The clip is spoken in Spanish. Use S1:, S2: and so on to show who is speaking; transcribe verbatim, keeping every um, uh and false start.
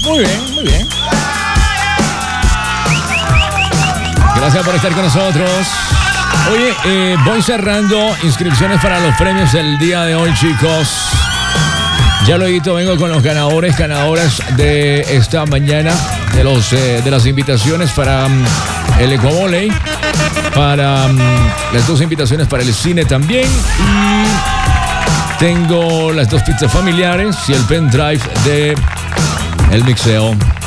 S1: Muy bien, muy bien. Gracias por estar con nosotros. Oye, eh, voy cerrando inscripciones para los premios del día de hoy, chicos. Ya luego vengo con los ganadores, ganadoras de esta mañana, de, los, eh, de las invitaciones para um, el Ecovoley, para um, las dos invitaciones para el cine también, y tengo las dos pizzas familiares y el pendrive de el mixeo.